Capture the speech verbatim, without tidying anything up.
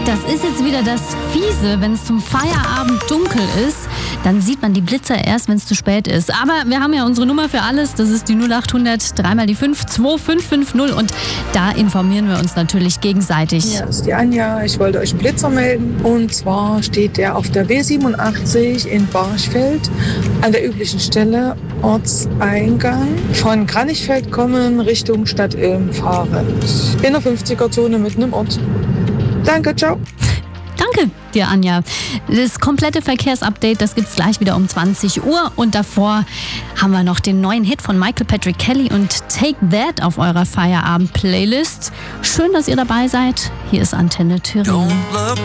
Das ist jetzt wieder das Fiese, wenn es zum Feierabend dunkel ist, dann sieht man die Blitzer erst, wenn es zu spät ist. Aber wir haben ja unsere Nummer für alles, das ist die null acht hundert, dreimal die fünf, zwei fünf fünf null und da informieren wir uns natürlich gegenseitig. Ja, das ist die Anja, ich wollte euch einen Blitzer melden und zwar steht der auf der B siebenundachtzig in Barchfeld an der üblichen Stelle, Ortseingang von Kranichfeld kommen Richtung Stadt Ilm fahrend. In der fünfziger-Zone mitten im Ort. Danke, ciao. Danke dir, Anja. Das komplette Verkehrsupdate, das gibt's gleich wieder um zwanzig Uhr. Und davor haben wir noch den neuen Hit von Michael Patrick Kelly und Take That auf eurer Feierabend-Playlist. Schön, dass ihr dabei seid. Hier ist Antenne Thüringen.